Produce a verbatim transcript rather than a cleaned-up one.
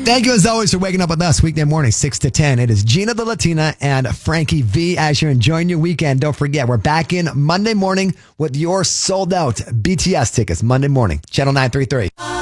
Thank you as always for waking up with us weekday morning, six to ten. It is Gina the Latina and Frankie V as you're enjoying your weekend. Don't forget, we're back in Monday morning with your sold out B T S tickets. Monday morning, Channel nine thirty-three.